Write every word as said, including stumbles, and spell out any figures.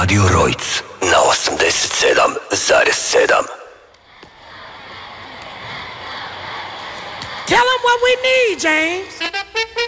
Radio Rojc na osamdeset sedam zarez sedam. Tell them what we need, James.